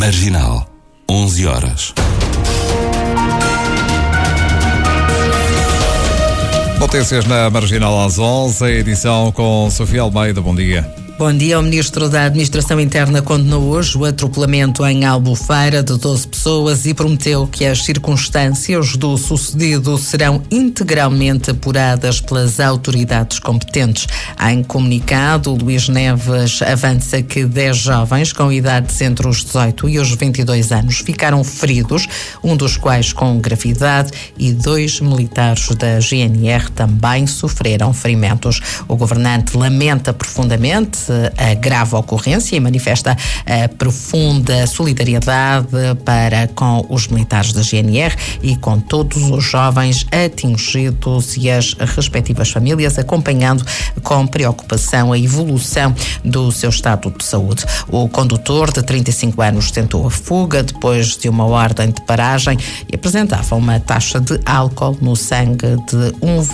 Marginal, 11 horas. Notícias na Marginal às 11, a edição com Sofia Almeida. Bom dia. Bom dia. O Ministro da Administração Interna condenou hoje o atropelamento em Albufeira de 12 pessoas e prometeu que as circunstâncias do sucedido serão integralmente apuradas pelas autoridades competentes. Em comunicado, Luís Neves avança que 10 jovens com idades entre os 18 e os 22 anos ficaram feridos, um dos quais com gravidade, e 2 militares da GNR também sofreram ferimentos. O governante lamenta profundamente a grave ocorrência e manifesta a profunda solidariedade para com os militares da GNR e com todos os jovens atingidos e as respectivas famílias, acompanhando com preocupação a evolução do seu estado de saúde. O condutor, de 35 anos, tentou a fuga depois de uma ordem de paragem e apresentava uma taxa de álcool no sangue de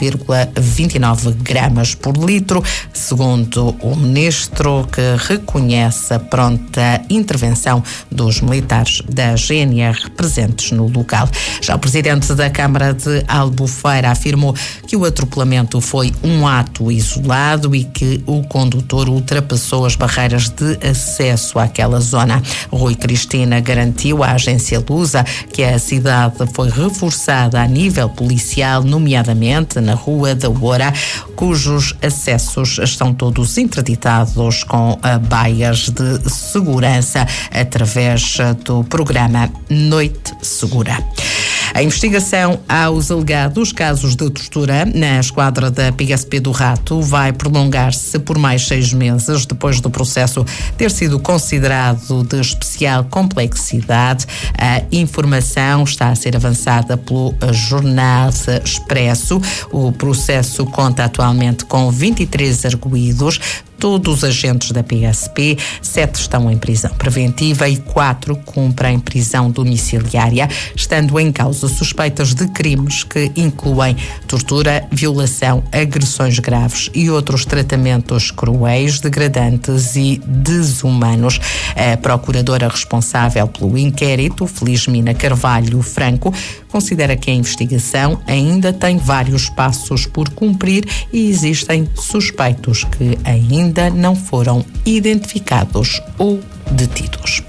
1,29 gramas por litro, segundo o ministro, que reconhece a pronta intervenção dos militares da GNR presentes no local. Já o presidente da Câmara de Albufeira afirmou que o atropelamento foi um ato isolado e que o condutor ultrapassou as barreiras de acesso àquela zona. Rui Cristina garantiu à agência Lusa que a cidade foi reforçada a nível policial, nomeadamente na Rua da Oura, cujos acessos estão todos interditados com baias de segurança através do programa Noite Segura. A investigação aos alegados casos de tortura na esquadra da PSP do Rato vai prolongar-se por mais 6 meses, depois do processo ter sido considerado de especial complexidade. A informação está a ser avançada pelo Jornal Expresso. O processo conta atualmente com 23 arguídos, todos agentes da PSP, 7 estão em prisão preventiva e 4 cumprem prisão domiciliária, estando em causa suspeitas de crimes que incluem tortura, violação, agressões graves e outros tratamentos cruéis, degradantes e desumanos. A procuradora responsável pelo inquérito, Felizmina Carvalho Franco, considera que a investigação ainda tem vários passos por cumprir e existem suspeitos que ainda não foram identificados ou detidos.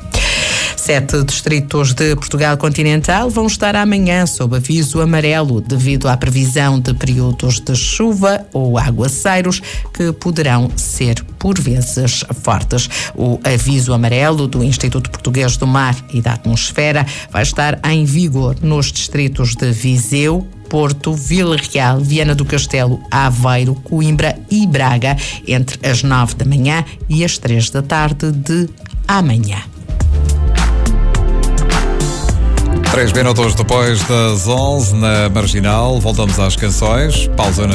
7 distritos de Portugal continental vão estar amanhã sob aviso amarelo devido à previsão de períodos de chuva ou aguaceiros que poderão ser por vezes fortes. O aviso amarelo do Instituto Português do Mar e da Atmosfera vai estar em vigor nos distritos de Viseu, Porto, Vila Real, Viana do Castelo, Aveiro, Coimbra e Braga entre as 9 da manhã e as 3 da tarde de amanhã. 3 minutos depois das 11 na Marginal, voltamos às canções. Pausa na